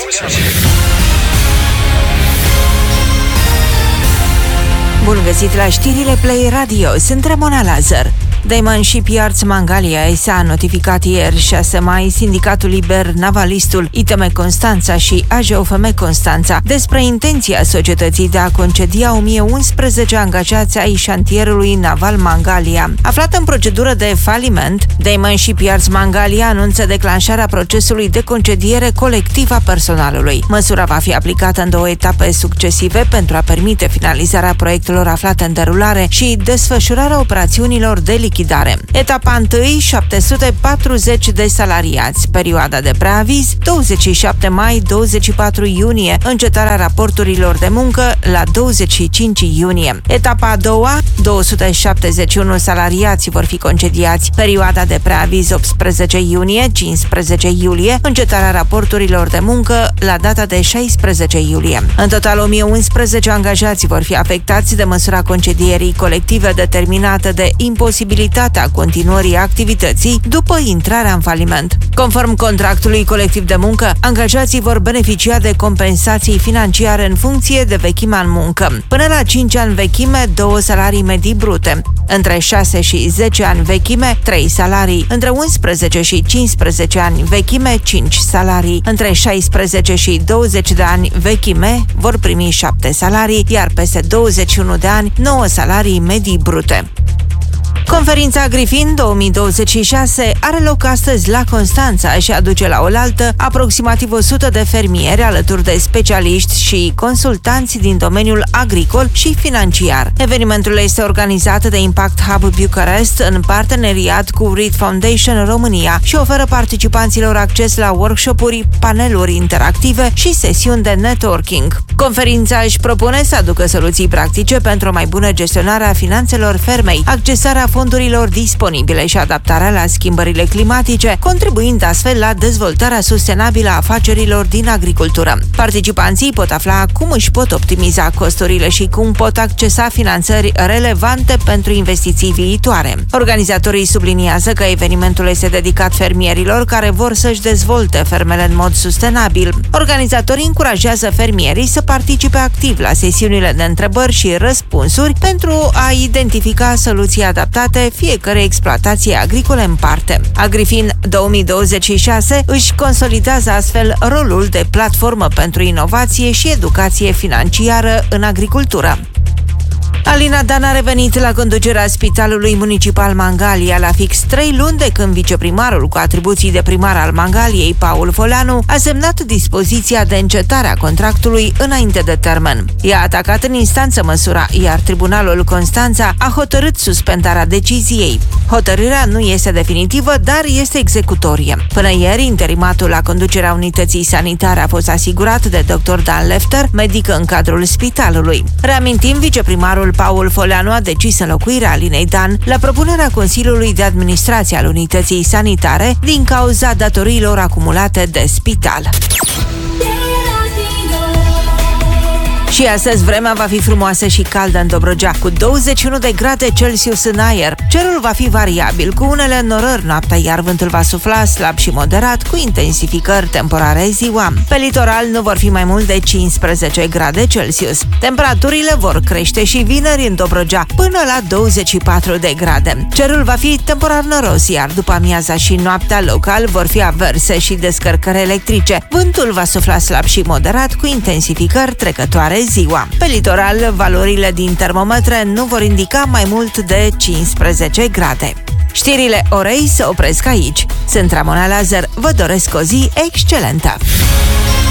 Bun găsit la știrile Play Radio, sunt Ramona Lazar. Diamond Shipyards Mangalia S.A. a notificat ieri 6 mai Sindicatul Liber Navalistul ITM Constanța și AJOFM Constanța despre intenția societății de a concedia 1011 angajați ai șantierului naval Mangalia. Aflată în procedură de faliment, Diamond Shipyards Mangalia anunță declanșarea procesului de concediere colectivă a personalului. Măsura va fi aplicată în 2 etape succesive pentru a permite finalizarea proiectelor aflate în derulare și desfășurarea operațiunilor de lichidare. Etapa 1, 740 de salariați. Perioada de preaviz, 27 mai-24 iunie, încetarea raporturilor de muncă la 25 iunie. Etapa a doua, 271 salariați vor fi concediați. Perioada de preaviz 18 iunie-15 iulie, încetarea raporturilor de muncă la data de 16 iulie. În total, 1011 angajați vor fi afectați de măsura concedierii colective determinată de imposibilitatea continuării activității după intrarea în faliment. Conform contractului colectiv de muncă, angajații vor beneficia de compensații financiare în funcție de vechimea în muncă. Până la 5 ani vechime, 2 salarii medii brute. Între 6 și 10 ani vechime, 3 salarii. Între 11 și 15 ani vechime, 5 salarii. Între 16 și 20 de ani vechime vor primi 7 salarii, iar peste 21 de ani, 9 salarii medii brute. Conferința Griffin 2026 are loc astăzi la Constanța și aduce la oaltă aproximativ 100 de fermieri alături de specialiști și consultanți din domeniul agricol și financiar. Evenimentul este organizat de Impact Hub Bucharest în parteneriat cu Reed Foundation România și oferă participanților acces la workshop-uri, paneluri interactive și sesiuni de networking. Conferința își propune să aducă soluții practice pentru o mai bună gestionare a finanțelor fermei, accesarea fondurilor disponibile și adaptarea la schimbările climatice, contribuind astfel la dezvoltarea sustenabilă a afacerilor din agricultură. Participanții pot afla cum își pot optimiza costurile și cum pot accesa finanțări relevante pentru investiții viitoare. Organizatorii subliniază că evenimentul este dedicat fermierilor care vor să-și dezvolte fermele în mod sustenabil. Organizatorii încurajează fermierii să participe activ la sesiunile de întrebări și răspunsuri pentru a identifica soluții adaptate fiecare exploatație agricole în parte. Agrifin 2026 își consolidează astfel rolul de platformă pentru inovație și educație financiară în agricultură. Alina Dan a revenit la conducerea Spitalului Municipal Mangalia la fix 3 luni de când viceprimarul cu atribuții de primar al Mangaliei, Paul Foleanu, a semnat dispoziția de încetare a contractului înainte de termen. I-a atacat în instanță măsura, iar Tribunalul Constanța a hotărât suspendarea deciziei. Hotărârea nu este definitivă, dar este executorie. Până ieri, interimatul la conducerea unității sanitare a fost asigurat de dr. Dan Lefter, medic în cadrul spitalului. Reamintim, viceprimarul Paul Foleanu a decis înlocuirea Alinei Dan la propunerea Consiliului de Administrație al Unității Sanitare din cauza datoriilor acumulate de spital. Și astăzi vremea va fi frumoasă și caldă în Dobrogea, cu 21 de grade Celsius în aer. Cerul va fi variabil, cu unele norări noaptea, iar vântul va sufla slab și moderat, cu intensificări temporare ziua. Pe litoral nu vor fi mai mult de 15 grade Celsius. Temperaturile vor crește și vineri în Dobrogea, până la 24 de grade. Cerul va fi temporar noros, iar după amiaza și noaptea local vor fi averse și descărcări electrice. Vântul va sufla slab și moderat, cu intensificări trecătoare ziua. Pe litoral, valorile din termometre nu vor indica mai mult de 15 grade. Știrile orei se opresc aici. Sunt Ramona Lazar, vă doresc o zi excelentă!